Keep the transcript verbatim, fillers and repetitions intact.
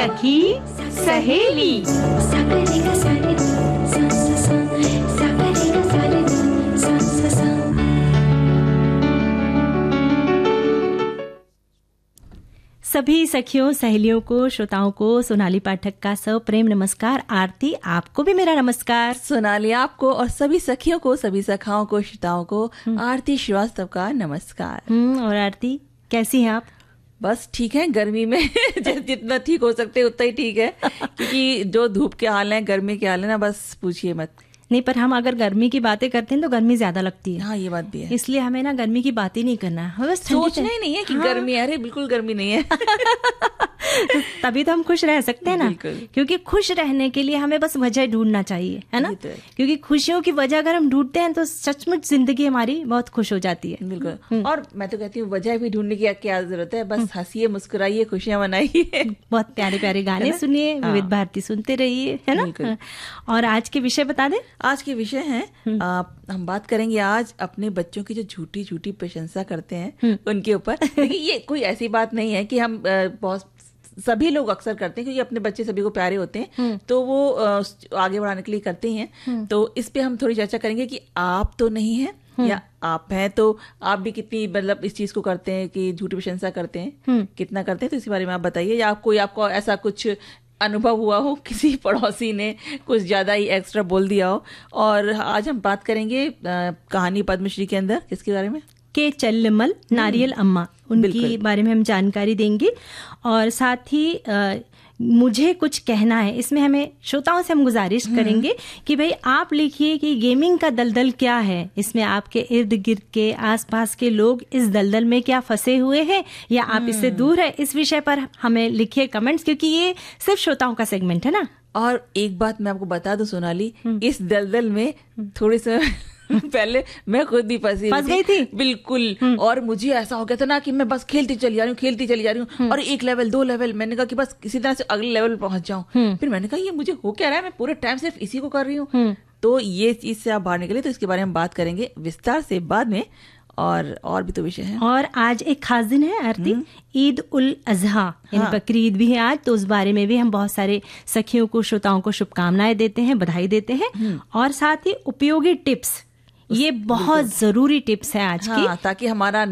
सखी सहेली। सभी सखियों सहेलियों को, श्रोताओं को सोनाली पाठक का सप्रेम नमस्कार। आरती, आपको भी मेरा नमस्कार। सोनाली, आपको और सभी सखियों को, सभी सखाओं को, श्रोताओं को आरती श्रीवास्तव का नमस्कार। हम्म और आरती, कैसी हैं आप? बस ठीक है, गर्मी में जितना ठीक हो सकते उतना ही ठीक है, क्योंकि जो धूप के हाल हैं, गर्मी के हाल हैं ना, बस पूछिए मत। नहीं, पर हम अगर गर्मी की बातें करते हैं तो गर्मी ज्यादा लगती है। हाँ, ये बात भी है। इसलिए हमें ना गर्मी की बात ही नहीं करना है, बस सोचना ही नहीं है कि हाँ। गर्मी है। अरे बिल्कुल गर्मी नहीं है। तभी तो हम खुश रह सकते हैं ना, क्योंकि खुश रहने के लिए हमें बस वजह ढूंढना चाहिए, है ना। क्योंकि खुशियों की वजह अगर हम ढूंढते हैं तो सचमुच जिंदगी हमारी बहुत खुश हो जाती है। बिल्कुल। और मैं तो कहती हूँ वजह भी ढूंढने की क्या जरूरत है, बस हंसिए, मुस्कुराइए, खुशियां मनाइए, बहुत प्यारे प्यारे गाने सुनिए, विविध भारती सुनते रहिए, है ना। और आज के विषय बता दें। आज के विषय है, आ, हम बात करेंगे आज अपने बच्चों की जो झूठी झूठी प्रशंसा करते हैं उनके ऊपर। देखिए, ये कोई ऐसी बात नहीं है कि हम बहुत, सभी लोग अक्सर करते हैं, क्योंकि अपने बच्चे सभी को प्यारे होते हैं तो वो आगे बढ़ाने के लिए करते ही हैं। तो इस पे हम थोड़ी चर्चा करेंगे कि आप तो नहीं है या आप हैं तो आप भी कितनी मतलब इस चीज को करते हैं कि झूठी प्रशंसा करते हैं, कितना करते हैं, तो इसी बारे में आप बताइए। या कोई आपको ऐसा कुछ अनुभव हुआ हो, किसी पड़ोसी ने कुछ ज्यादा ही एक्स्ट्रा बोल दिया हो। और आज हम बात करेंगे आ, कहानी पद्मश्री के अंदर किसके बारे में, के चल्लमल नारियल अम्मा, उनकी बारे में हम जानकारी देंगे। और साथ ही आ, मुझे कुछ कहना है, इसमें हमें श्रोताओं से हम गुजारिश करेंगे कि भाई आप लिखिए कि गेमिंग का दलदल क्या है, इसमें आपके इर्द गिर्द के आसपास के लोग इस दलदल में क्या फंसे हुए हैं या आप इससे दूर है। इस विषय पर हमें लिखिए कमेंट्स, क्योंकि ये सिर्फ श्रोताओं का सेगमेंट है ना। और एक बात मैं आपको बता दूं सोनाली, इस दलदल में थोड़ी सी पहले मैं खुद भी फंसी फंस गई थी बिल्कुल। और मुझे ऐसा हो गया था ना कि मैं बस खेलती चली जा रही हूँ, खेलती चली जा रही हूँ, और एक लेवल, दो लेवल, मैंने कहा कि बस किसी तरह से अगले लेवल पहुंच जाऊं। फिर मैंने कहा ये मुझे हो क्या रहा है, मैं पूरे टाइम सिर्फ इसी को कर रही हूँ। तो ये चीज से आप बाहर निकले, तो इसके बारे में हम बात करेंगे विस्तार से बाद में। और और भी तो विषय है। और आज एक खास दिन है आरती, ईद उल अजहा, यानी बकरी ईद भी है आज, तो उस बारे में भी हम बहुत सारे सखियों को, श्रोताओं को शुभकामनाएं देते हैं, बधाई देते हैं। और साथ ही उपयोगी टिप्स, ये बहुत जरूरी टिप्स है आज हाँ, की, ताकि हमारा